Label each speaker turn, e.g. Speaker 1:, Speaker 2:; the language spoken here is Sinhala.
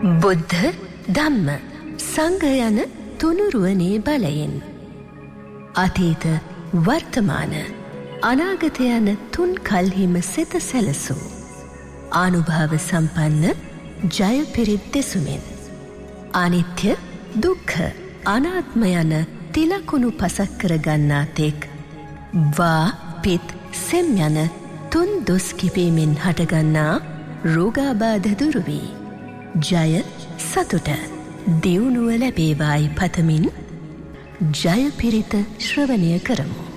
Speaker 1: බුද්ධ ධම්ම සංඝ යන තුනුරුවනේ බලයෙන් අතීත වර්තමාන අනාගත යන තුන් කල්හිම සිත සැලසූ ආනුභාව සම්පන්න ජය පිරිත් දෙසුමින් අනිත්‍ය දුක්ඛ අනාත්ම යන තිලකුණු පසක් කර ගන්නා තෙක් වා පිත් සෙම් යන තුන් දොස් කිපීමෙන් හටගන්නා රෝගාබාධ දුරු වී ජය සතුට දියුණුව ලැබේවායි පතමින් ජය පිරිත ශ්‍රවණය කරමු.